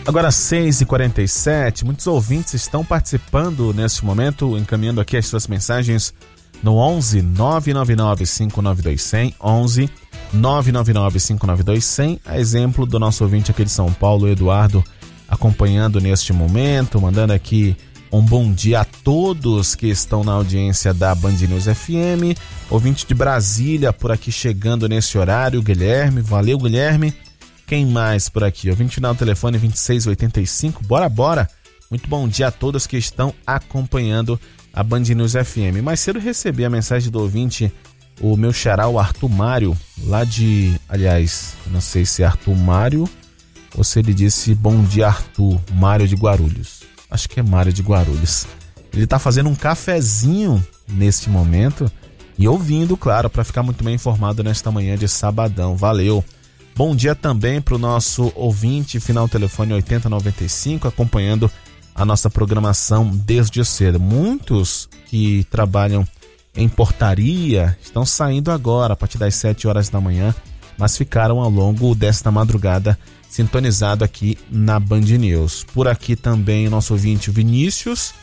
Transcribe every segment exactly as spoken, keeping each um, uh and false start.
Agora seis e quarenta e sete, muitos ouvintes estão participando neste momento, encaminhando aqui as suas mensagens no onze nove nove nove cinco nove dois zero zero, onze nove nove nove cinco nove dois zero zero, a exemplo do nosso ouvinte aqui de São Paulo, Eduardo, acompanhando neste momento, mandando aqui um bom dia a todos que estão na audiência da Band News F M, ouvinte de Brasília por aqui chegando nesse horário, Guilherme, valeu Guilherme. Quem mais por aqui? Ouvinte final do telefone vinte e seis oitenta e cinco, bora, bora. Muito bom dia a todos que estão acompanhando a Band News F M. Mais cedo recebi a mensagem do ouvinte, o meu xará, o Arthur Mário, lá de, aliás, não sei se é Arthur Mário ou se ele disse bom dia Arthur, Mário de Guarulhos. Acho que é Mário de Guarulhos. Ele tá fazendo um cafezinho neste momento e ouvindo, claro, para ficar muito bem informado nesta manhã de sabadão. Valeu! Bom dia também para o nosso ouvinte, final telefone oitenta noventa e cinco, acompanhando a nossa programação desde cedo. Muitos que trabalham em portaria estão saindo agora, a partir das sete horas da manhã, mas ficaram ao longo desta madrugada sintonizado aqui na Band News. Por aqui também o nosso ouvinte Vinícius,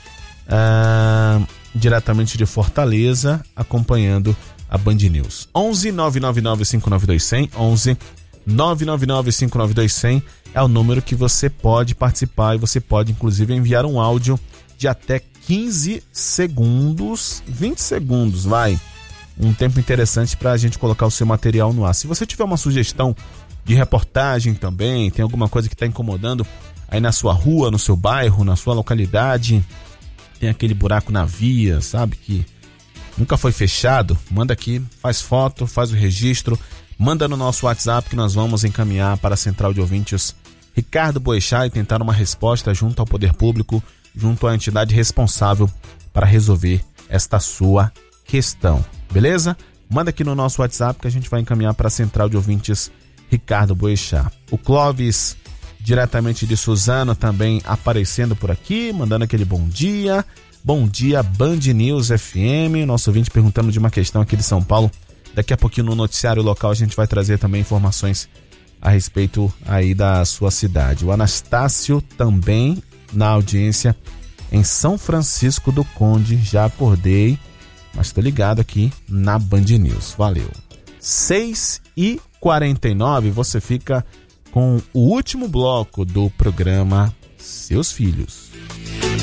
ah, diretamente de Fortaleza, acompanhando a Band News. onze nove nove nove cinco nove dois zero zero, onze nove nove nove cinco nove dois zero zero é o número que você pode participar e você pode inclusive enviar um áudio de até quinze segundos, vinte segundos, vai, um tempo interessante para a gente colocar o seu material no ar. Se você tiver uma sugestão de reportagem também, tem alguma coisa que está incomodando aí na sua rua, no seu bairro, na sua localidade, tem aquele buraco na via, sabe, que nunca foi fechado, manda aqui, faz foto, faz o registro, manda no nosso WhatsApp que nós vamos encaminhar para a Central de Ouvintes Ricardo Boechat e tentar uma resposta junto ao Poder Público, junto à entidade responsável para resolver esta sua questão, beleza? Manda aqui no nosso WhatsApp que a gente vai encaminhar para a Central de Ouvintes Ricardo Boechat. O Clóvis, diretamente de Suzano, também aparecendo por aqui, mandando aquele bom dia. Bom dia, Band News F M. Nosso ouvinte perguntando de uma questão aqui de São Paulo. Daqui a pouquinho no noticiário local a gente vai trazer também informações a respeito aí da sua cidade. O Anastácio também na audiência em São Francisco do Conde. Já acordei, mas estou ligado aqui na Band News. Valeu. seis e quarenta e nove, você fica com o último bloco do programa Seus Filhos.